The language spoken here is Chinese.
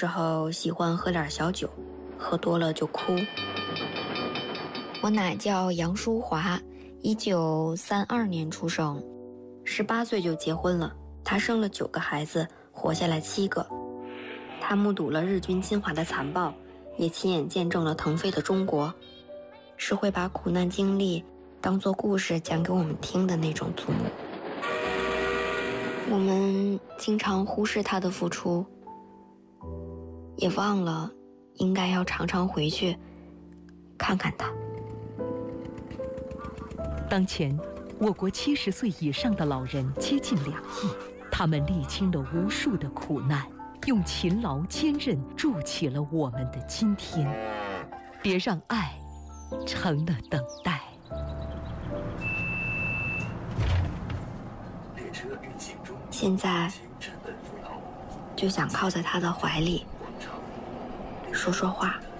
时候喜欢喝点小酒，喝多了就哭。我奶叫杨淑华，1932年出生，18岁就结婚了。她生了9个孩子，活下来7个。她目睹了日军侵华的残暴，也亲眼见证了腾飞的中国，是会把苦难经历当作故事讲给我们听的那种祖母。我们经常忽视她的付出，也忘了应该要常常回去看看她。 当前，我国70岁以上的老人接近2亿，他们历经了无数的苦难，用勤劳坚韧筑起了我们的今天。别让爱成了等待。 现在就想靠在他的怀里说说话。